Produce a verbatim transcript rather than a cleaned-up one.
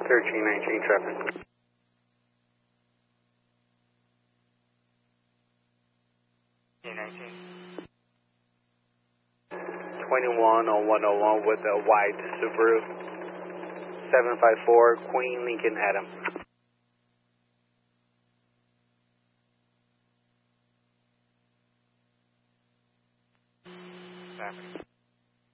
thirteen nineteen traffic. twenty-one on one oh one with a white Subaru. seven five four Queen Lincoln Adam. Traffic.